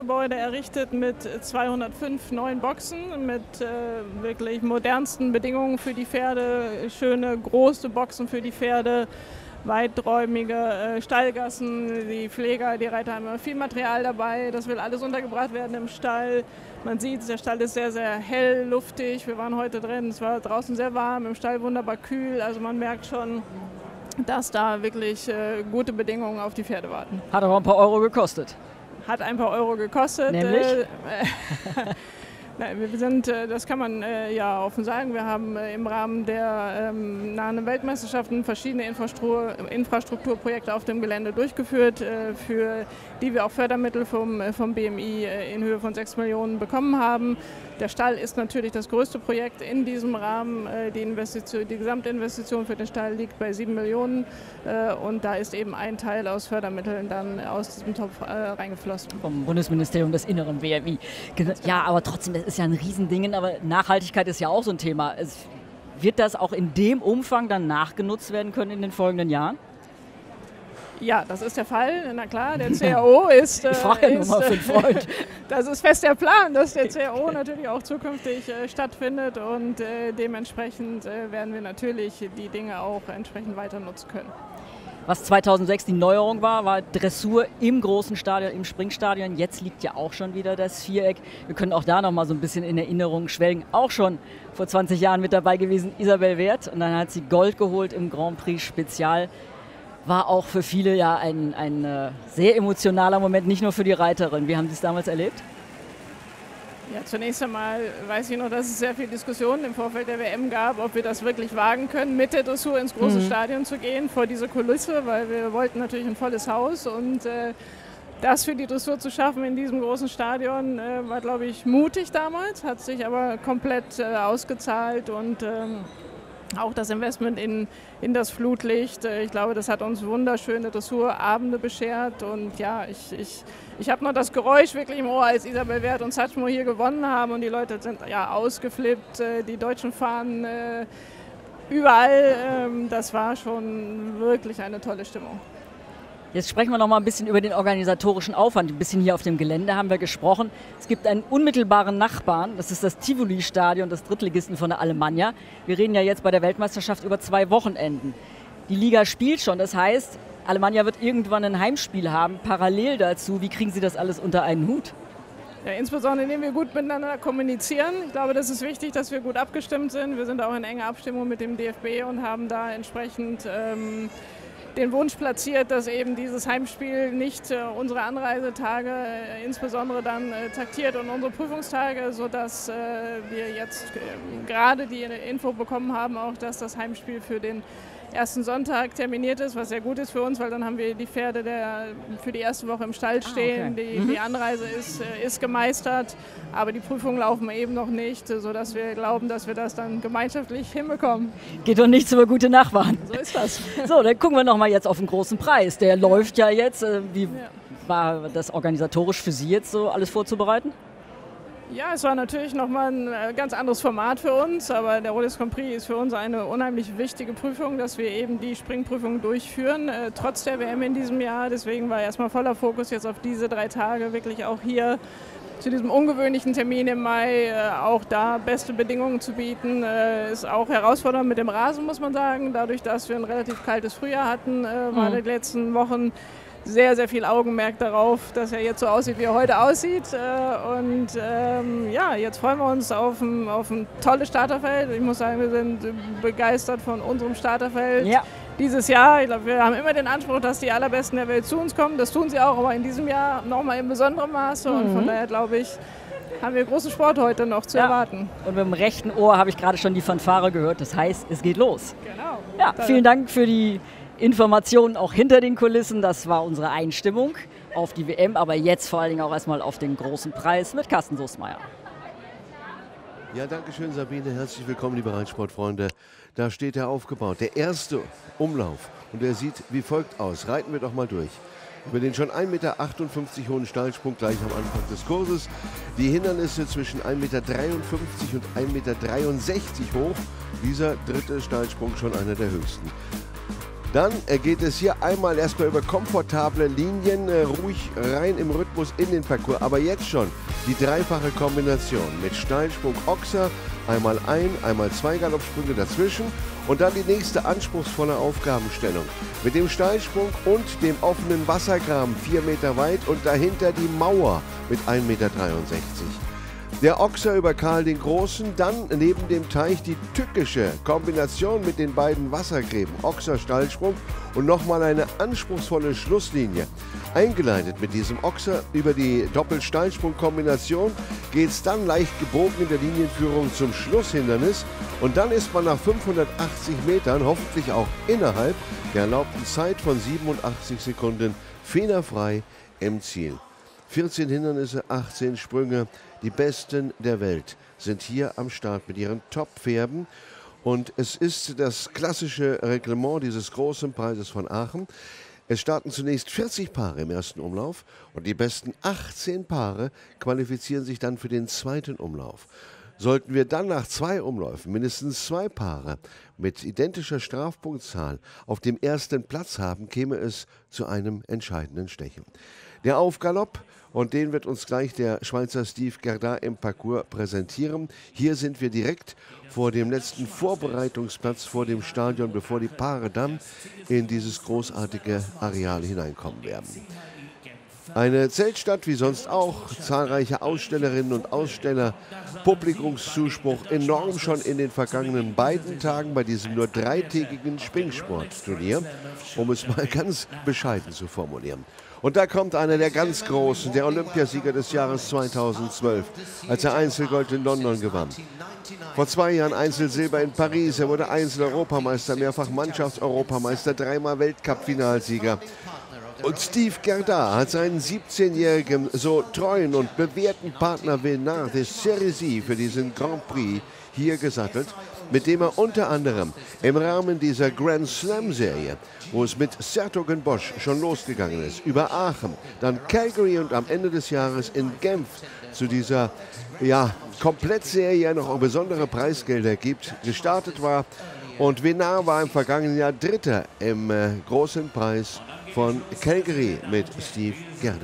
Gebäude errichtet mit 205 neuen Boxen, mit wirklich modernsten Bedingungen für die Pferde, schöne große Boxen für die Pferde, weiträumige Stallgassen, die Pfleger, die Reiter haben immer viel Material dabei, das will alles untergebracht werden im Stall. Man sieht, der Stall ist sehr, sehr hell, luftig, wir waren heute drin, es war draußen sehr warm, im Stall wunderbar kühl, also man merkt schon, dass da wirklich gute Bedingungen auf die Pferde warten. Hat aber ein paar Euro gekostet. Hat ein paar Euro gekostet. Nämlich? Nein, wir sind, das kann man ja offen sagen, wir haben im Rahmen der nahen Weltmeisterschaften verschiedene Infrastrukturprojekte auf dem Gelände durchgeführt, für die wir auch Fördermittel vom BMI in Höhe von 6 Millionen bekommen haben. Der Stall ist natürlich das größte Projekt in diesem Rahmen. Die Gesamtinvestition für den Stall liegt bei 7 Millionen und da ist eben ein Teil aus Fördermitteln dann aus diesem Topf reingeflossen. Vom Bundesministerium des Inneren, BMI. Ja, aber trotzdem, das ist ja ein Riesending, aber Nachhaltigkeit ist ja auch so ein Thema. Wird das auch in dem Umfang dann nachgenutzt werden können in den folgenden Jahren? Ja, das ist der Fall. Na klar, der CAO ist... Ich frage ja nur mal für einen Freund. Das ist fest der Plan, dass der CAO natürlich auch zukünftig stattfindet und dementsprechend werden wir natürlich die Dinge auch entsprechend weiter nutzen können. Was 2006 die Neuerung war Dressur im großen Stadion, im Springstadion. Jetzt liegt ja auch schon wieder das Viereck. Wir können auch da noch mal so ein bisschen in Erinnerung schwelgen. Auch schon vor 20 Jahren mit dabei gewesen, Isabel Wert. Und dann hat sie Gold geholt im Grand Prix Spezial. War auch für viele ja ein sehr emotionaler Moment, nicht nur für die Reiterin. Wie haben Sie es damals erlebt? Ja, zunächst einmal weiß ich noch, dass es sehr viel Diskussionen im Vorfeld der WM gab, ob wir das wirklich wagen können, mit der Dressur ins große Stadion zu gehen, vor diese Kulisse, weil wir wollten natürlich ein volles Haus und das für die Dressur zu schaffen in diesem großen Stadion war, glaube ich, mutig damals, hat sich aber komplett ausgezahlt und auch das Investment in das Flutlicht, ich glaube, das hat uns wunderschöne Dressurabende beschert und ja, ich habe noch das Geräusch wirklich im Ohr, als Isabel Wert und Satchmo hier gewonnen haben und die Leute sind ja ausgeflippt, die deutschen Fahnen überall, das war schon wirklich eine tolle Stimmung. Jetzt sprechen wir noch mal ein bisschen über den organisatorischen Aufwand. Ein bisschen hier auf dem Gelände haben wir gesprochen. Es gibt einen unmittelbaren Nachbarn, das ist das Tivoli-Stadion des Drittligisten von der Alemannia. Wir reden ja jetzt bei der Weltmeisterschaft über 2 Wochenenden. Die Liga spielt schon, das heißt, Alemannia wird irgendwann ein Heimspiel haben. Parallel dazu, wie kriegen Sie das alles unter einen Hut? Ja, insbesondere indem wir gut miteinander kommunizieren. Ich glaube, das ist wichtig, dass wir gut abgestimmt sind. Wir sind auch in enger Abstimmung mit dem DFB und haben da entsprechend den Wunsch platziert, dass eben dieses Heimspiel nicht unsere Anreisetage insbesondere dann taktiert und unsere Prüfungstage, sodass wir jetzt gerade die Info bekommen haben, auch dass das Heimspiel für den ersten Sonntag terminiert ist, was sehr gut ist für uns, weil dann haben wir die Pferde für die erste Woche im Stall stehen. Okay. Die Anreise ist gemeistert, aber die Prüfungen laufen eben noch nicht, sodass wir glauben, dass wir das dann gemeinschaftlich hinbekommen. Geht doch nichts über gute Nachbarn. So ist das. So, dann gucken wir noch mal jetzt auf den großen Preis. Der läuft ja jetzt. Wie war das organisatorisch für Sie jetzt so alles vorzubereiten? Ja, es war natürlich nochmal ein ganz anderes Format für uns, aber der Rolex Grand Prix ist für uns eine unheimlich wichtige Prüfung, dass wir eben die Springprüfung durchführen, trotz der WM in diesem Jahr. Deswegen war erstmal voller Fokus jetzt auf diese 3 Tage, wirklich auch hier zu diesem ungewöhnlichen Termin im Mai auch da beste Bedingungen zu bieten. Ist auch herausfordernd mit dem Rasen, muss man sagen. Dadurch, dass wir ein relativ kaltes Frühjahr hatten, war in den letzten Wochen sehr, sehr viel Augenmerk darauf, dass er jetzt so aussieht, wie er heute aussieht. Ja, jetzt freuen wir uns auf ein tolles Starterfeld. Ich muss sagen, wir sind begeistert von unserem Starterfeld dieses Jahr. Ich glaube, wir haben immer den Anspruch, dass die Allerbesten der Welt zu uns kommen. Das tun sie auch, aber in diesem Jahr nochmal in besonderem Maße. Und von daher, glaube ich, haben wir großen Sport heute noch zu erwarten. Und mit dem rechten Ohr habe ich gerade schon die Fanfare gehört. Das heißt, es geht los. Genau. Ja, vielen Dank für die Informationen auch hinter den Kulissen. Das war unsere Einstimmung auf die WM, aber jetzt vor allen Dingen auch erstmal auf den großen Preis mit Carsten Soestmeier. Ja, danke schön, Sabine. Herzlich willkommen, liebe Reitsportfreunde. Da steht er aufgebaut. Der erste Umlauf. Und er sieht wie folgt aus. Reiten wir doch mal durch. Über den schon 1,58 Meter hohen Steilsprung gleich am Anfang des Kurses. Die Hindernisse zwischen 1,53 Meter und 1,63 Meter hoch. Dieser dritte Steilsprung schon einer der höchsten. Dann geht es hier einmal erstmal über komfortable Linien, ruhig rein im Rhythmus in den Parcours. Aber jetzt schon die dreifache Kombination mit Steilsprung Ochser, einmal einmal 2 Galoppsprünge dazwischen und dann die nächste anspruchsvolle Aufgabenstellung. Mit dem Steilsprung und dem offenen Wassergraben 4 Meter weit und dahinter die Mauer mit 1,63 Meter. Der Ochser über Karl den Großen, dann neben dem Teich die tückische Kombination mit den beiden Wassergräben, Ochser Steilsprung und nochmal eine anspruchsvolle Schlusslinie. Eingeleitet mit diesem Ochser über die Doppel-Steilsprung-Kombination geht es dann leicht gebogen in der Linienführung zum Schlusshindernis und dann ist man nach 580 Metern, hoffentlich auch innerhalb der erlaubten Zeit von 87 Sekunden, fehlerfrei im Ziel. 14 Hindernisse, 18 Sprünge. Die Besten der Welt sind hier am Start mit ihren Top-Pferden. Und es ist das klassische Reglement dieses großen Preises von Aachen. Es starten zunächst 40 Paare im ersten Umlauf und die besten 18 Paare qualifizieren sich dann für den zweiten Umlauf. Sollten wir dann nach 2 Umläufen mindestens 2 Paare mit identischer Strafpunktzahl auf dem ersten Platz haben, käme es zu einem entscheidenden Stechen. Der Aufgalopp, und den wird uns gleich der Schweizer Steve Gerdin im Parcours präsentieren. Hier sind wir direkt vor dem letzten Vorbereitungsplatz vor dem Stadion, bevor die Paare dann in dieses großartige Areal hineinkommen werden. Eine Zeltstadt wie sonst auch, zahlreiche Ausstellerinnen und Aussteller, Publikumszuspruch enorm schon in den vergangenen beiden Tagen bei diesem nur 3-tägigen Springsportturnier, um es mal ganz bescheiden zu formulieren. Und da kommt einer der ganz Großen, der Olympiasieger des Jahres 2012, als er Einzelgold in London gewann. Vor 2 Jahren Einzelsilber in Paris, er wurde Einzel-Europameister, mehrfach Mannschafts-Europameister, 3-mal Weltcup-Finalsieger. Und Steve Gerdin hat seinen 17-jährigen, so treuen und bewährten Partner Venard de Cerisy für diesen Grand Prix hier gesattelt, mit dem er unter anderem im Rahmen dieser Grand Slam-Serie, wo es mit Sertogenbosch schon losgegangen ist, über Aachen, dann Calgary und am Ende des Jahres in Genf zu dieser Komplettserie noch besondere Preisgelder gibt, gestartet war. Und Venard war im vergangenen Jahr Dritter im großen Preis von Calgary mit Steve Gerdin.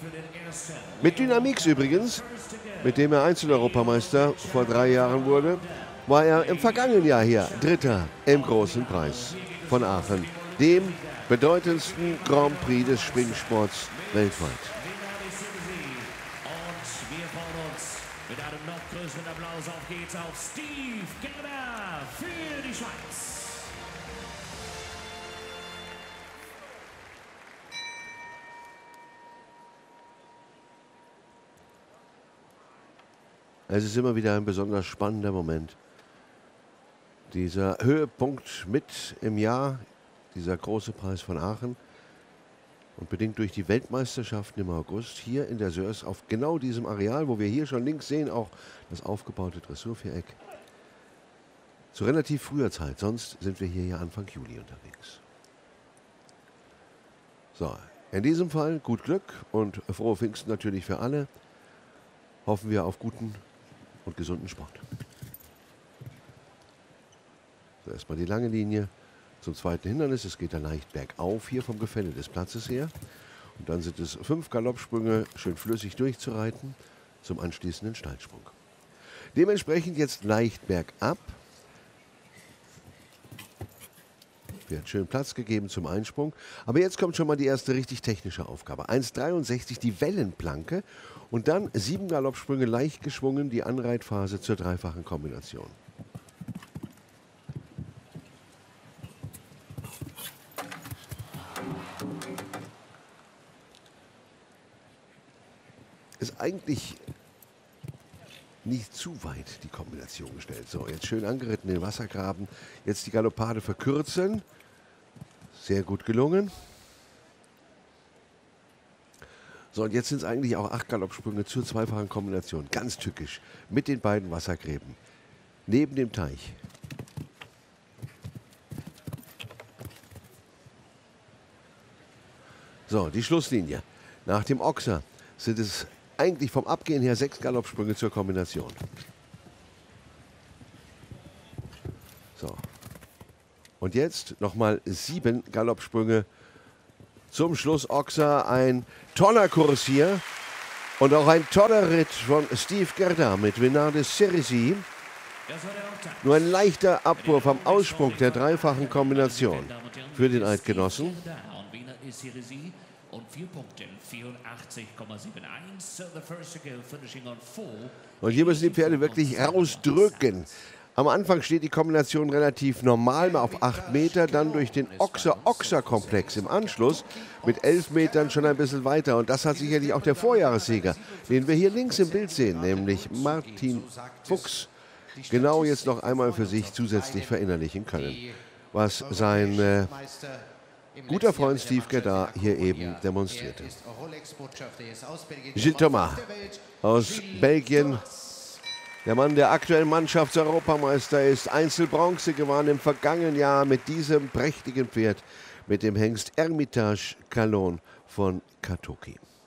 Mit Dynamix übrigens, mit dem er Einzel-Europameister vor 3 Jahren wurde, war er im vergangenen Jahr hier Dritter im großen Preis von Aachen, dem bedeutendsten Grand Prix des Springsports weltweit. Und wir freuen uns mit einem noch größeren Applaus. Auf geht's auf Steve Gerdin für die Schweiz. Es ist immer wieder ein besonders spannender Moment. Dieser Höhepunkt mit im Jahr, dieser große Preis von Aachen und bedingt durch die Weltmeisterschaften im August hier in der Sörs auf genau diesem Areal, wo wir hier schon links sehen, auch das aufgebaute Dressurviereck. Zu relativ früher Zeit, sonst sind wir hier ja Anfang Juli unterwegs. So, in diesem Fall gut Glück und frohe Pfingsten natürlich für alle. Hoffen wir auf guten und gesunden Sport. So, erstmal die lange Linie zum zweiten Hindernis. Es geht dann leicht bergauf hier vom Gefälle des Platzes her. Und dann sind es 5 Galoppsprünge, schön flüssig durchzureiten zum anschließenden Steilsprung. Dementsprechend jetzt leicht bergab. Wird schön Platz gegeben zum Einsprung. Aber jetzt kommt schon mal die erste richtig technische Aufgabe. 1,63 die Wellenplanke und dann 7 Galoppsprünge leicht geschwungen, die Anreitphase zur dreifachen Kombination. Ist eigentlich nicht zu weit die Kombination gestellt. So, jetzt schön angeritten den Wassergraben. Jetzt die Galoppade verkürzen. Sehr gut gelungen. So, und jetzt sind es eigentlich auch 8 Galoppsprünge zur zweifachen Kombination. Ganz tückisch. Mit den beiden Wassergräben. Neben dem Teich. So, die Schlusslinie. Nach dem Ochser sind es eigentlich vom Abgehen her 6 Galoppsprünge zur Kombination. So. Und jetzt nochmal 7 Galoppsprünge. Zum Schluss Oxer, ein toller Kurs hier. Und auch ein toller Ritt von Steve Gerda mit Venard de Cerisy. Nur ein leichter Abwurf am Aussprung der dreifachen Kombination für den Eidgenossen. Und hier müssen die Pferde wirklich rausdrücken. Am Anfang steht die Kombination relativ normal, mal auf 8 Meter, dann durch den Oxer-Oxer-Komplex im Anschluss mit 11 Metern schon ein bisschen weiter. Und das hat sicherlich auch der Vorjahressieger, den wir hier links im Bild sehen, nämlich Martin Fuchs, genau jetzt noch einmal für sich zusätzlich verinnerlichen können, was sein guter Freund Steve Gerda hier eben demonstrierte. Gilles Thomas aus Belgien, der Mann, der aktuell Mannschaftseuropameister ist, Einzelbronze gewann im vergangenen Jahr mit diesem prächtigen Pferd, mit dem Hengst Hermitage Calon von Katoki.